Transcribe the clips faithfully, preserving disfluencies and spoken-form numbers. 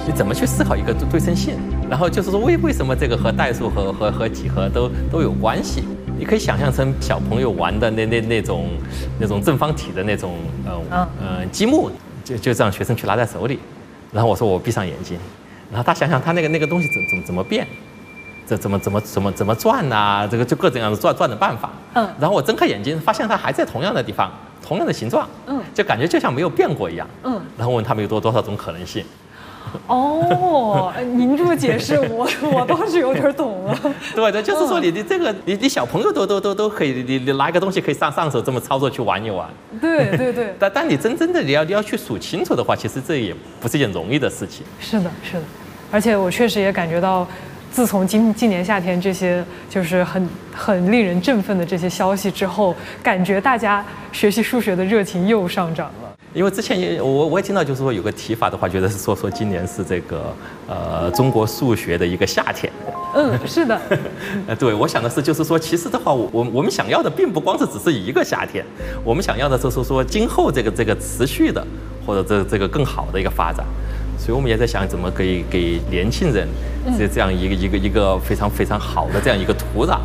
你怎么去思考一个对称性？然后就是说为为什么这个和代数和和和几何都都有关系？你可以想象成小朋友玩的那那那种那种正方体的那种呃呃积木，就就这样学生去拿在手里，然后我说我闭上眼睛，然后他想想他那个那个东西怎怎么怎么变，这怎么怎么怎么怎么转啊，这个就各种各样的转转的办法。嗯，然后我睁开眼睛，发现它还在同样的地方，同样的形状，嗯，就感觉就像没有变过一样。嗯，然后问他们有多多少种可能性。 哦，您这么解释，我我倒是有点懂了。 对对，就是说你你这个你你小朋友都都都都可以，你你拿一个东西可以上上手这么操作去玩一玩。 对对对。 但但你真正的你要你要去数清楚的话，其实这也不是一件容易的事情。 是的，是的，而且我确实也感觉到，自从今今年夏天这些就是很很令人振奋的这些消息之后，感觉大家学习数学的热情又上涨了。 因为之前也我我也听到，就是说有个提法的话，觉得是说说今年是这个呃中国数学的一个夏天。 嗯，是的。 呃，对，我想的是，就是说，其实的话，我我们想要的并不光是只是一个夏天，我们想要的就是说今后这个这个持续的或者这这个更好的一个发展。所以我们也在想，怎么可以给年轻人这这样一个一个一个非常非常好的这样一个土壤。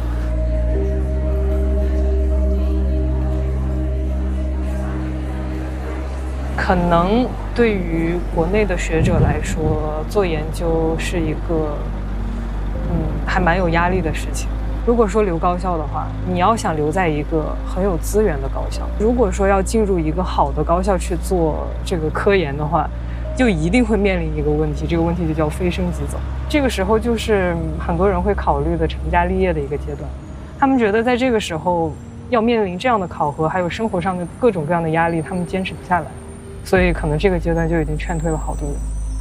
可能对于国内的学者来说，做研究是一个，嗯，还蛮有压力的事情。如果说留高校的话，你要想留在一个很有资源的高校，如果说要进入一个好的高校去做这个科研的话，就一定会面临一个问题，这个问题就叫非升即走。这个时候就是很多人会考虑的成家立业的一个阶段。他们觉得在这个时候要面临这样的考核，还有生活上的各种各样的压力，他们坚持不下来。所以可能这个阶段就已经劝退了好多人。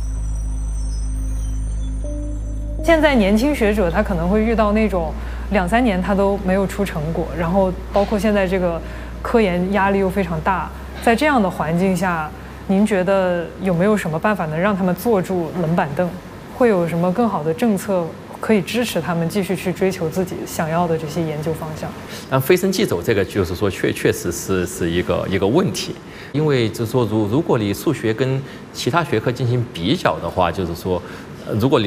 现在年轻学者他可能会遇到那种两三年他都没有出成果，然后包括现在这个科研压力又非常大，在这样的环境下，您觉得有没有什么办法能让他们坐住冷板凳？会有什么更好的政策可以支持他们继续去追求自己想要的这些研究方向？ 但非升即走这个就是说确确实是是一个一个问题，因为就是说如如果你数学跟其他学科进行比较的话，就是说，如果你